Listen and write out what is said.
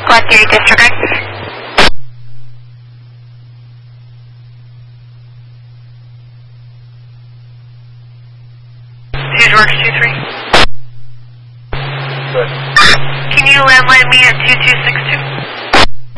Squad Theory, disregard. Siege works 2-3. Good. Can you landline me at 2260?